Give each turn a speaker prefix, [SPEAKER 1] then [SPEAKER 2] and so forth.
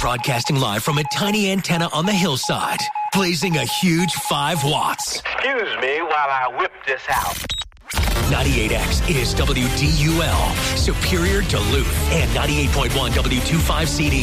[SPEAKER 1] Broadcasting live from a tiny antenna on the hillside, blazing a huge 5 watts.
[SPEAKER 2] Excuse me while I whip this out.
[SPEAKER 1] 98X is WDUL, Superior Duluth, and 98.1 W25CD.